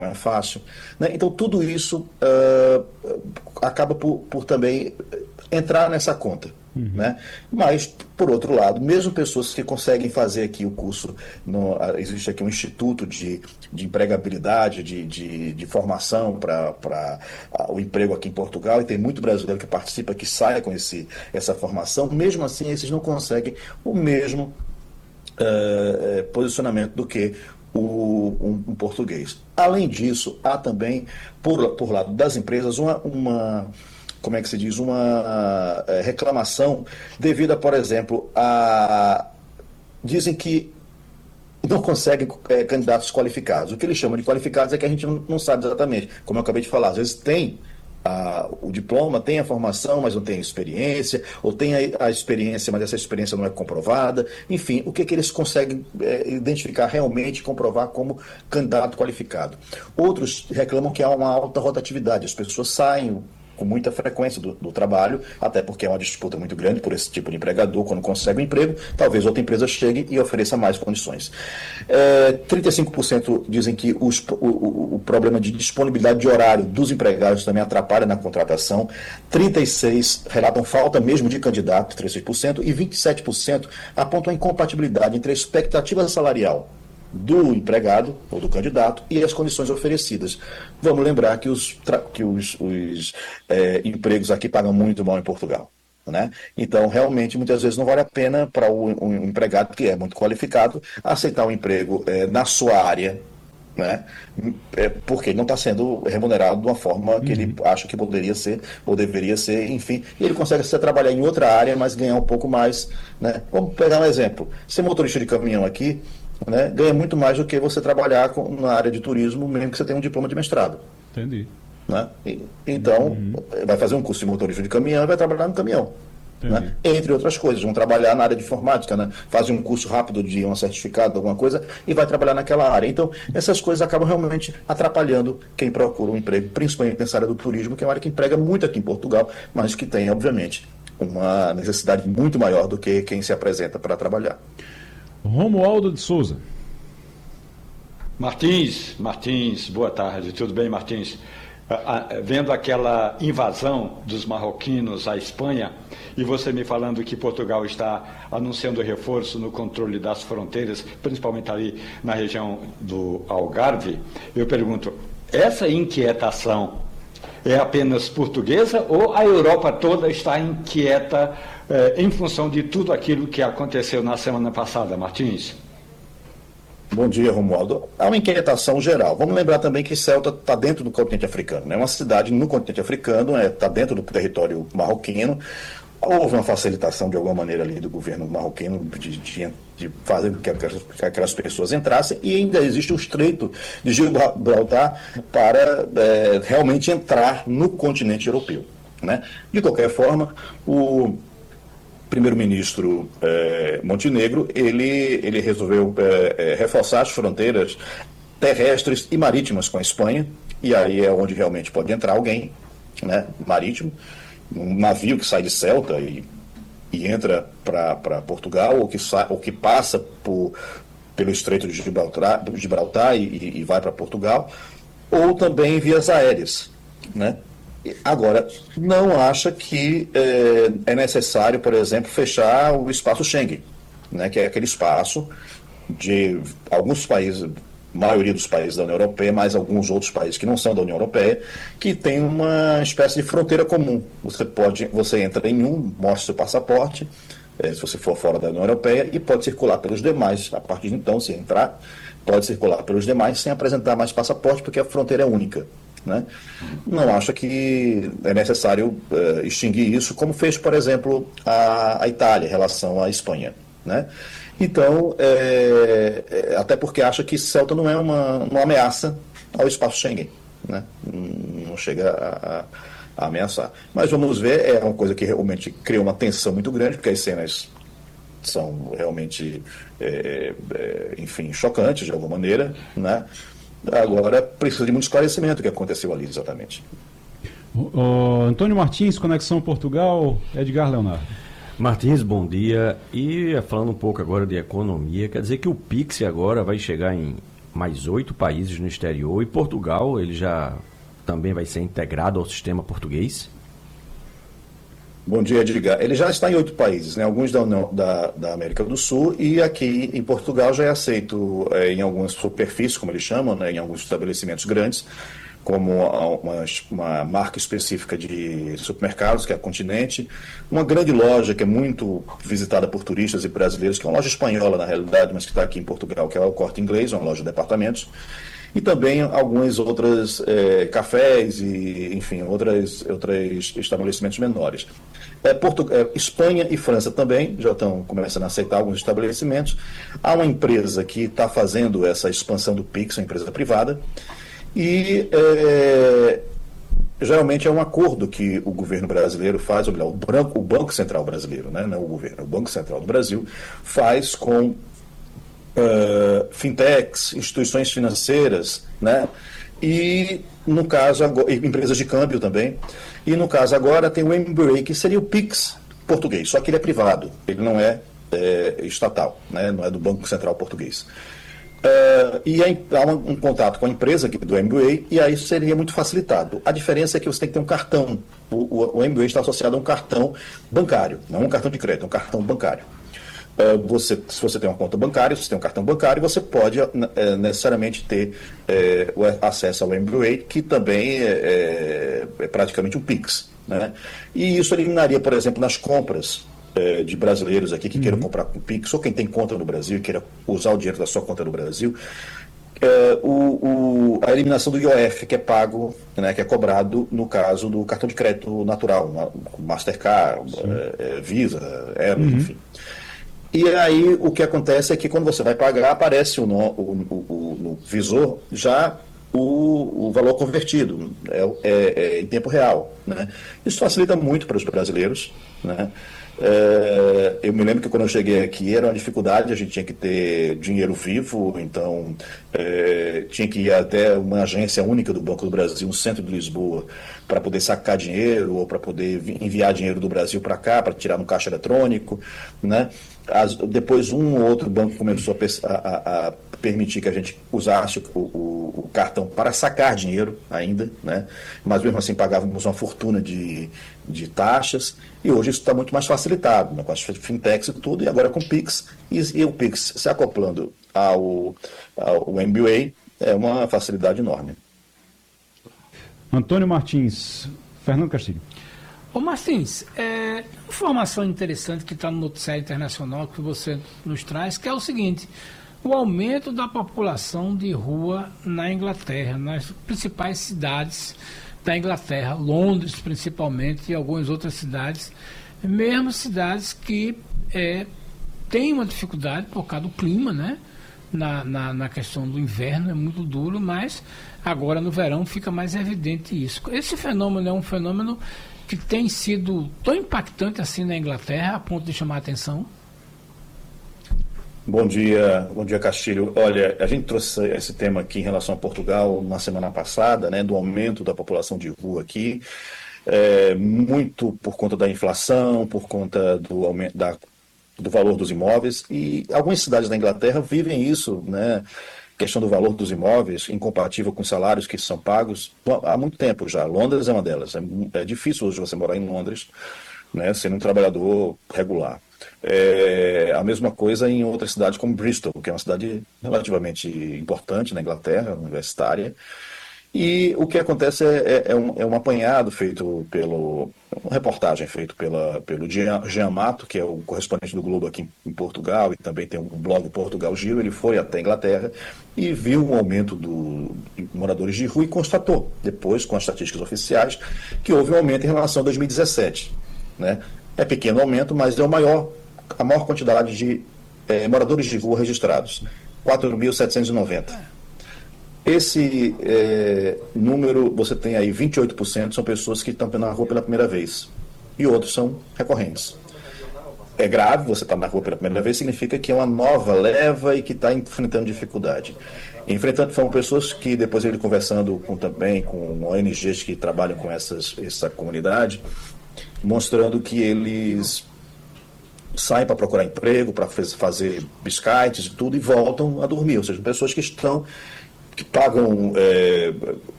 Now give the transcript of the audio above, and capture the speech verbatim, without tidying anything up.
é fácil, né? Então tudo isso ah, acaba por, por também entrar nessa conta, Uhum. né? Mas, por outro lado, mesmo pessoas que conseguem fazer aqui o curso, no- ah, existe aqui um instituto de, de empregabilidade, de, de, de formação para o emprego aqui em Portugal, e tem muito brasileiro que participa, que sai com esse, essa formação, mesmo assim esses não conseguem o mesmo eh, eh, posicionamento do que o, um, um português. Além disso, há também, por, por lado das empresas, uma, uma como é que se diz, uma eh, reclamação devido a, por exemplo, a. Dizem que não conseguem eh, candidatos qualificados. O que eles chamam de qualificados é que a gente não, não sabe exatamente. Como eu acabei de falar, às vezes tem a- o diploma, tem a formação, mas não tem experiência, ou tem a, a experiência, mas essa experiência não é comprovada. Enfim, o que, que eles conseguem eh, identificar realmente, comprovar como candidato qualificado. Outros reclamam que há uma alta rotatividade, as pessoas saem com muita frequência do, do trabalho, até porque é uma disputa muito grande por esse tipo de empregador. Quando consegue um emprego, talvez outra empresa chegue e ofereça mais condições. É, trinta e cinco por cento dizem que os, o, o, o problema de disponibilidade de horário dos empregados também atrapalha na contratação. trinta e seis por cento relatam falta mesmo de candidato, trinta e seis por cento, e vinte e sete por cento apontam a incompatibilidade entre a expectativa salarial do empregado ou do candidato e as condições oferecidas. Vamos lembrar que os, que os, os é, empregos aqui pagam muito mal em Portugal. Né? Então, realmente, muitas vezes não vale a pena para o um empregado que é muito qualificado aceitar um emprego é, na sua área, né? É, porque ele não está sendo remunerado de uma forma que ele Uhum. acha que poderia ser ou deveria ser, enfim, e ele consegue se trabalhar em outra área, mas ganhar um pouco mais, né? Vamos pegar um exemplo, ser motorista de caminhão aqui, né, ganha muito mais do que você trabalhar com, na área de turismo, mesmo que você tenha um diploma de mestrado. Entendi. Né? E, então, Uhum. vai fazer um curso de motorista de caminhão e vai trabalhar no caminhão. Né? Entendi. Entre outras coisas, vão trabalhar na área de informática, né? Fazem um curso rápido de um certificado, alguma coisa, e vai trabalhar naquela área. Então, essas coisas acabam realmente atrapalhando quem procura um emprego, principalmente nessa área do turismo, que é uma área que emprega muito aqui em Portugal, mas que tem, obviamente, uma necessidade muito maior do que quem se apresenta para trabalhar. Romualdo de Souza. Martins, Martins, boa tarde, tudo bem, Martins? Ah, ah, Vendo aquela invasão dos marroquinos à Espanha e você me falando que Portugal está anunciando reforço no controle das fronteiras, principalmente ali na região do Algarve, eu pergunto, essa inquietação é apenas portuguesa ou a Europa toda está inquieta eh, em função de tudo aquilo que aconteceu na semana passada, Martins? Bom dia, Romualdo. Há uma inquietação geral. Vamos lembrar também que Ceuta está dentro do continente africano. É né? uma cidade no continente africano, está é, dentro do território marroquino. Houve uma facilitação, de alguma maneira, ali do governo marroquino de, de, de fazer com que aquelas, que aquelas pessoas entrassem, e ainda existe o estreito de Gibraltar para é, realmente entrar no continente europeu. Né? De qualquer forma, o primeiro-ministro eh, Montenegro, ele, ele resolveu eh, eh, reforçar as fronteiras terrestres e marítimas com a Espanha, e aí é onde realmente pode entrar alguém, né, marítimo, um navio que sai de Ceuta e, e entra para Portugal, ou que, sai, ou que passa por, pelo Estreito de Gibraltar, Gibraltar e, e vai para Portugal, ou também vias aéreas, né? Agora, não acha que é, é necessário, por exemplo, fechar o espaço Schengen, né, que é aquele espaço de alguns países, maioria dos países da União Europeia, mas alguns outros países que não são da União Europeia, que tem uma espécie de fronteira comum. Você pode, você entra em um, mostra seu passaporte, é, se você for fora da União Europeia, e pode circular pelos demais. A partir de então, se entrar, pode circular pelos demais sem apresentar mais passaporte, porque a fronteira é única. Né? Não acho que é necessário uh, extinguir isso, como fez, por exemplo, a, a Itália em relação à Espanha. Né? Então, é, é, até porque acha que Ceuta não é uma, uma ameaça ao espaço Schengen. Né? Não chega a, a, a ameaçar. Mas vamos ver, é uma coisa que realmente cria uma tensão muito grande, porque as cenas são realmente, é, é, enfim, chocantes de alguma maneira, né? Agora precisa de muito esclarecimento o que aconteceu ali exatamente. O, o Antônio Martins, Conexão Portugal, Edgar Leonardo. Martins, bom dia. E falando um pouco agora de economia, quer dizer que o Pix agora vai chegar em mais oito países no exterior, e Portugal ele já também vai ser integrado ao sistema português? Bom dia, Edgar. Ele já está em oito países, né? Alguns da, União, da, da América do Sul, e aqui em Portugal já é aceito é, em algumas superfícies, como eles chamam, né? Em alguns estabelecimentos grandes, como uma, uma marca específica de supermercados, que é a Continente, uma grande loja que é muito visitada por turistas e brasileiros, que é uma loja espanhola na realidade, mas que está aqui em Portugal, que é o Corte Inglês, uma loja de departamentos, e também algumas outras é, cafés e, enfim, outras, outros estabelecimentos menores. É, Portu... é, Espanha e França também já estão começando a aceitar alguns estabelecimentos. Há uma empresa que está fazendo essa expansão do Pix, uma empresa privada, e é, geralmente é um acordo que o governo brasileiro faz, ou melhor, o, branco, o Banco Central brasileiro, né, não o governo, o Banco Central do Brasil faz com Uh, fintechs, instituições financeiras, né? E no caso agora, empresas de câmbio também. E no caso agora tem o M B A, que seria o Pix português, só que ele é privado, ele não é, é estatal, né? Não é do Banco Central português. Uh, e aí há um, um contato com a empresa aqui do M B A, e aí seria muito facilitado. A diferença é que você tem que ter um cartão. O, o, o M B A está associado a um cartão bancário, não um cartão de crédito, é um cartão bancário. Você, se você tem uma conta bancária, se você tem um cartão bancário, você pode é, necessariamente ter é, o acesso ao M B A, que também é, é, é praticamente um Pix, né? E isso eliminaria, por exemplo, nas compras é, de brasileiros aqui que uhum. queiram comprar com Pix, ou quem tem conta no Brasil e queira usar o dinheiro da sua conta no Brasil, é, o, o, a eliminação do I O F, que é pago, né, que é cobrado no caso do cartão de crédito natural, Mastercard, é, Visa, Aero, uhum. enfim. E aí o que acontece é que quando você vai pagar, aparece o no, o, o, o, no visor já o, o valor convertido, é, é, é em tempo real, né? Isso facilita muito para os brasileiros, né? É, eu me lembro que quando eu cheguei aqui era uma dificuldade, a gente tinha que ter dinheiro vivo, então é, tinha que ir até uma agência única do Banco do Brasil, no centro de Lisboa, para poder sacar dinheiro ou para poder enviar dinheiro do Brasil para cá, para tirar no caixa eletrônico, né? As, depois um ou outro banco começou a, a, a permitir que a gente usasse o, o, o cartão para sacar dinheiro ainda, né? Mas mesmo assim pagávamos uma fortuna de, de taxas, e hoje isso está muito mais facilitado, né? Com as fintechs e tudo, e agora com o Pix, e, e o Pix se acoplando ao, ao M B A é uma facilidade enorme. Antônio Martins, Fernando Castilho. Ô Martins, é, informação interessante que está no noticiário internacional que você nos traz, que é o seguinte: o aumento da população de rua na Inglaterra, nas principais cidades da Inglaterra, Londres principalmente, e algumas outras cidades, mesmo cidades que é, têm uma dificuldade por causa do clima, né? Na, na, na questão do inverno é muito duro, mas agora no verão fica mais evidente isso. Esse fenômeno é um fenômeno que tem sido tão impactante assim na Inglaterra, a ponto de chamar a atenção? Bom dia, bom dia, Castilho. Olha, a gente trouxe esse tema aqui em relação a Portugal na semana passada, né, do aumento da população de rua aqui, é, muito por conta da inflação, por conta do aumento da, do valor dos imóveis, e algumas cidades da Inglaterra vivem isso, né? Questão do valor dos imóveis, incompatível com os salários que são pagos há muito tempo já. Londres é uma delas. É, é difícil hoje você morar em Londres, né, sendo um trabalhador regular. É, a mesma coisa em outras cidades como Bristol, que é uma cidade relativamente importante na Inglaterra, universitária. E o que acontece é, é, é, um, é um apanhado feito pelo... uma reportagem feita pela, pelo Jean, Jean Mato, que é o correspondente do Globo aqui em, em Portugal, e também tem um blog Portugal Giro. Ele foi até a Inglaterra e viu um aumento do, de moradores de rua e constatou, depois, com as estatísticas oficiais, que houve um aumento em relação a dois mil e dezessete. Né? É pequeno aumento, mas é o maior, a maior quantidade de é, moradores de rua registrados, quatro mil setecentos e noventa. Esse é, número, você tem aí vinte e oito por cento são pessoas que estão na rua pela primeira vez, e outros são recorrentes. É grave, você estar na rua pela primeira vez, significa que é uma nova leva e que está enfrentando dificuldade. Enfrentando, foram pessoas que, depois ele conversando com, também com O N Gs que trabalham com essas, essa comunidade, mostrando que eles saem para procurar emprego, para fazer biscoitos e tudo, e voltam a dormir. Ou seja, pessoas que estão, que pagam é,